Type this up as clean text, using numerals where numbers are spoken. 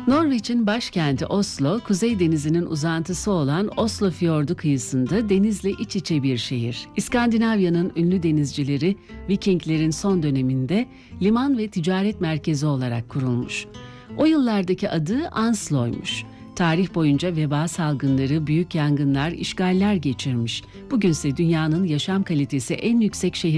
Norveç'in başkenti Oslo, Kuzey Denizi'nin uzantısı olan Oslofjordu kıyısında denizle iç içe bir şehir. İskandinavya'nın ünlü denizcileri, Vikinglerin son döneminde liman ve ticaret merkezi olarak kurulmuş. O yıllardaki adı Anslo'ymuş. Tarih boyunca veba salgınları, büyük yangınlar, işgaller geçirmiş. Bugünse dünyanın yaşam kalitesi en yüksek şehir